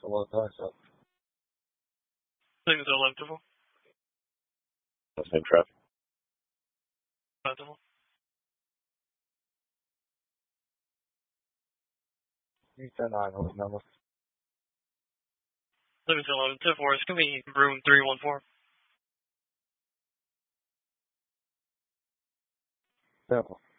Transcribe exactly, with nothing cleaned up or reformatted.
a long time, so. Things are levtable. Same traffic. Levtable. You ten nine, hold number. Living to eleven to four. It's going to be room three one four. Temple.